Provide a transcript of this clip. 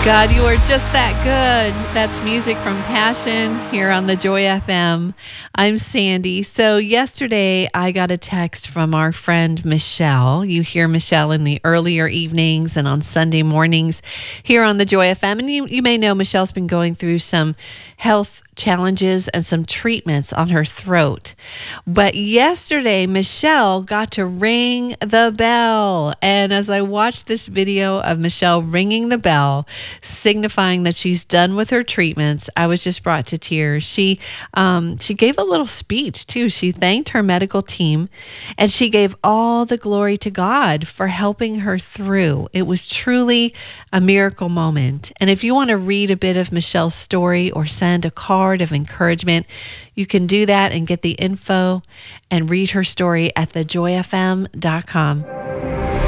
God, you are just that good. That's music from Passion here on the Joy FM. I'm Sandy. So yesterday I got a text from our friend Michelle. You hear Michelle in the earlier evenings and on Sunday mornings here on the Joy FM. And you may know Michelle's been going through some health challenges and some treatments on her throat. But yesterday, Michelle got to ring the bell. And as I watched this video of Michelle ringing the bell, signifying that she's done with her treatments, I was just brought to tears. She gave a little speech too. She thanked her medical team and she gave all the glory to God for helping her through. It was truly a miracle moment. And if you want to read a bit of Michelle's story or send a card of encouragement, you can do that and get the info and read her story at thejoyfm.com.